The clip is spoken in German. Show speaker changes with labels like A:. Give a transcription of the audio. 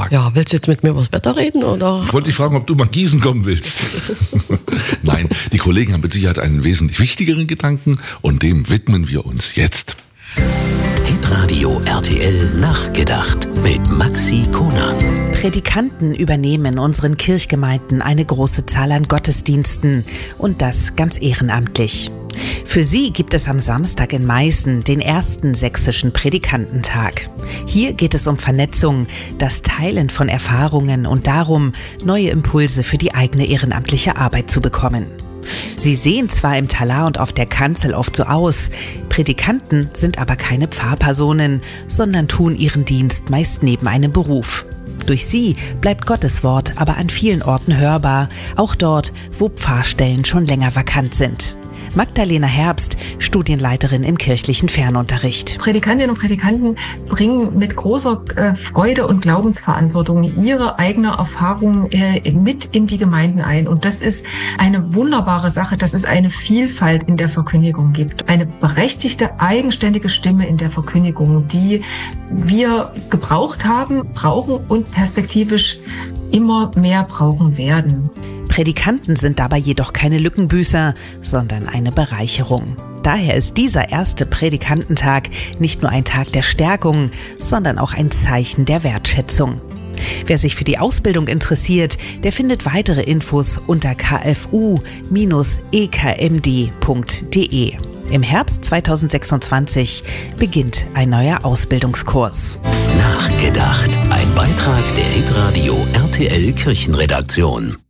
A: fragen.
B: Ja, willst du jetzt mit mir über das Wetter reden, oder?
A: Ich wollte dich fragen, ob du mal gießen kommen willst. Nein, die Kollegen haben mit Sicherheit einen wesentlich wichtigeren Gedanken und dem widmen wir uns jetzt.
C: Hitradio RTL nachgedacht mit Maxi Konag.
D: Predikanten übernehmen in unseren Kirchgemeinden eine große Zahl an Gottesdiensten und das ganz ehrenamtlich. Für sie gibt es am Samstag in Meißen den ersten sächsischen Predikantentag. Hier geht es um Vernetzung, das Teilen von Erfahrungen und darum, neue Impulse für die eigene ehrenamtliche Arbeit zu bekommen. Sie sehen zwar im Talar und auf der Kanzel oft so aus, Predikanten sind aber keine Pfarrpersonen, sondern tun ihren Dienst meist neben einem Beruf. Durch sie bleibt Gottes Wort aber an vielen Orten hörbar, auch dort, wo Pfarrstellen schon länger vakant sind. Magdalena Herbst, Studienleiterin im kirchlichen Fernunterricht.
E: Predikantinnen und Predikanten bringen mit großer Freude und Glaubensverantwortung ihre eigene Erfahrung mit in die Gemeinden ein. Und das ist eine wunderbare Sache, dass es eine Vielfalt in der Verkündigung gibt. Eine berechtigte, eigenständige Stimme in der Verkündigung, die wir gebraucht haben, brauchen und perspektivisch immer mehr brauchen werden.
D: Predikanten sind dabei jedoch keine Lückenbüßer, sondern eine Bereicherung. Daher ist dieser erste Predikantentag nicht nur ein Tag der Stärkung, sondern auch ein Zeichen der Wertschätzung. Wer sich für die Ausbildung interessiert, der findet weitere Infos unter kfu-ekmd.de. Im Herbst 2026 beginnt ein neuer Ausbildungskurs.
C: Nachgedacht. Ein Beitrag der Hitradio RTL Kirchenredaktion.